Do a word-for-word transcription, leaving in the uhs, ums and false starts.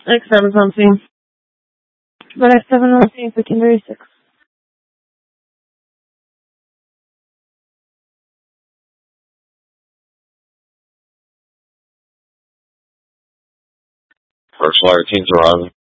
X seven something. But X seven one thing, we can do six. First flight teams arriving.